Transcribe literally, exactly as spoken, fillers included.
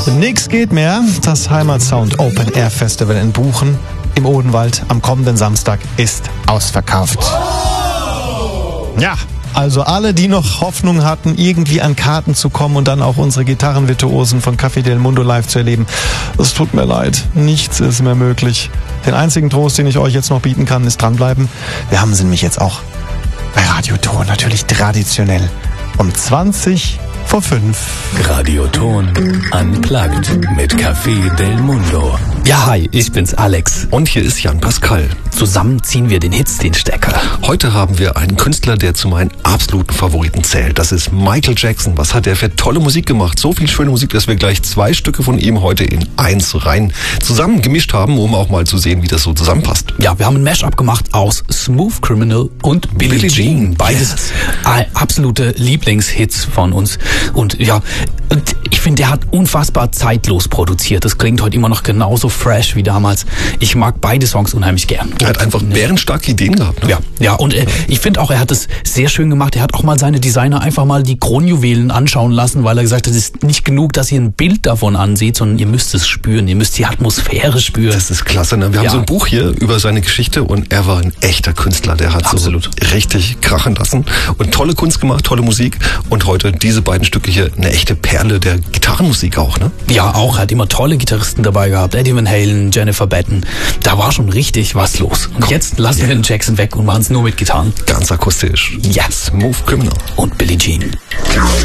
Nix geht mehr. Das Heimatsound Open Air Festival in Buchen im Odenwald am kommenden Samstag ist ausverkauft. Ja, also alle, die noch Hoffnung hatten, irgendwie an Karten zu kommen und dann auch unsere Gitarrenvirtuosen von Café del Mundo live zu erleben, es tut mir leid, nichts ist mehr möglich. Den einzigen Trost, den ich euch jetzt noch bieten kann, ist dranbleiben. Wir haben sie nämlich jetzt auch bei Radio Ton, natürlich traditionell, um zwanzig vor fünf. Radio Ton Unplugged mit Café del Mundo. Ja, hi, ich bin's, Alex. Und hier ist Jan Pascal. Zusammen ziehen wir den Hits den Stecker. Heute haben wir einen Künstler, der zu meinen absoluten Favoriten zählt. Das ist Michael Jackson. Was hat er für tolle Musik gemacht? So viel schöne Musik, dass wir gleich zwei Stücke von ihm heute in eins rein zusammen gemischt haben, um auch mal zu sehen, wie das so zusammenpasst. Ja, wir haben ein Mashup gemacht aus Smooth Criminal und Billie, Billie Jean. Jean. Beides yes. absolute Lieblingshits von uns. Und ja, und ich finde, der hat unfassbar zeitlos produziert. Das klingt heute immer noch genauso fresh wie damals. Ich mag beide Songs unheimlich gern. Er hat einfach bärenstarke Ideen gehabt. Ne? Ja, ja, und äh, ich finde auch, er hat es sehr schön gemacht. Er hat auch mal seine Designer einfach mal die Kronjuwelen anschauen lassen, weil er gesagt hat, es ist nicht genug, dass ihr ein Bild davon ansieht, sondern ihr müsst es spüren. Ihr müsst die Atmosphäre spüren. Das ist klasse. Ne? Wir ja. haben so ein Buch hier über seine Geschichte und er war ein echter Künstler. Der hat Absolut. so richtig krachen lassen und tolle Kunst gemacht, tolle Musik. Und heute diese beiden Stücke hier, eine echte Perle der Gitarrenmusik auch, ne? Ja, auch. Er hat immer tolle Gitarristen dabei gehabt. Eddie Van Halen, Jennifer Batten. Da war schon richtig was los. Und Komm. jetzt lassen yeah. wir den Jackson weg und machen es nur mit Gitarren. Ganz akustisch. Yes. Smooth Criminal. Und Billie Jean.